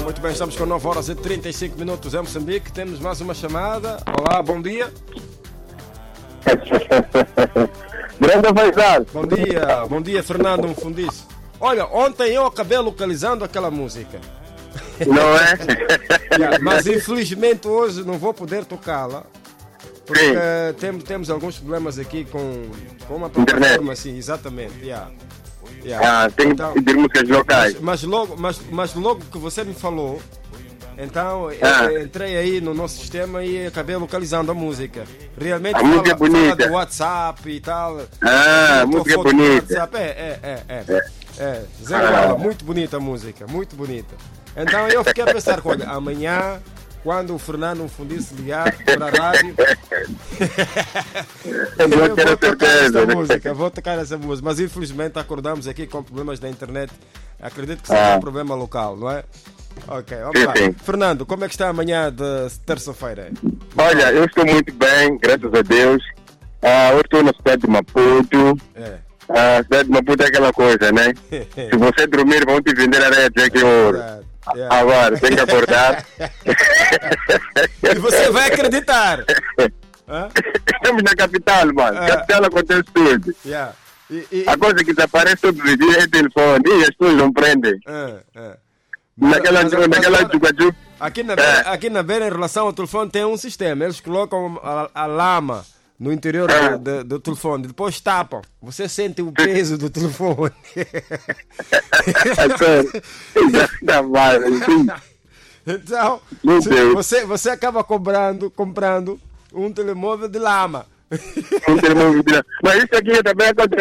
Muito bem, estamos com 9 horas e 35 minutos em Moçambique. Temos mais uma chamada. Olá, bom dia. Grande Faisal. Bom dia, Fernando Mfundice. Olha, ontem eu acabei localizando aquela música. Não é? Mas infelizmente hoje não vou poder tocá-la. Porque temos alguns problemas aqui com uma plataforma assim, exatamente. Tem então, que pedir músicas locais. Mas logo que você me falou, então eu entrei aí no nosso sistema e acabei localizando a música. Realmente a música é bonita. Fala do WhatsApp e tal. A música é bonita. Zé Guala, muito bonita a música, muito bonita. Então eu fiquei a pensar, olha, amanhã, quando o Fernando Mfundice ligar para a rádio, vou tocar essa música, mas infelizmente acordamos aqui com problemas da internet. Acredito que seja um problema local, não é? Ok, vamos lá. Fernando, como é que está amanhã de terça-feira? Olha, eu estou muito bem, graças a Deus. Hoje estou na cidade de Maputo. A cidade de Maputo é aquela coisa, né? Se você dormir, vão te vender areia de que ouro. Agora, tem que acordar. E você vai acreditar. Estamos na capital, mano. Capital acontece tudo. A coisa que desaparece todos os dias é telefone. E as pessoas não prendem. Naquela juca. Aqui na beira, em relação ao telefone, tem um sistema. Eles colocam a lama no interior do telefone, depois tapam. Você sente o peso do telefone. Então, você acaba comprando um telemóvel de lama. Mas isso aqui também acontece.